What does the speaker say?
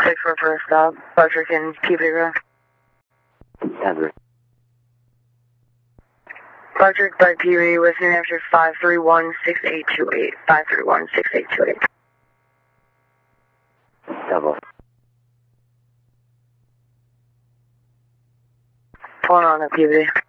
6 for first stop. Electric and Puberty Road. Denver. Electric by Puberty with New Hampshire 531-6828. 531-6828. Double. Pulling on at Puberty.